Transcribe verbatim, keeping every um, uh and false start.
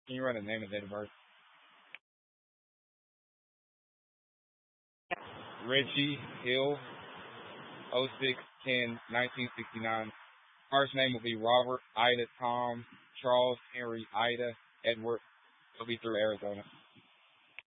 Can you run the name and date of birth? Reggie Hill, oh six ten nineteen sixty-nine. First name will be Robert, Ida, Tom, Charles, Henry, Ida, Edward. He'll be through Arizona.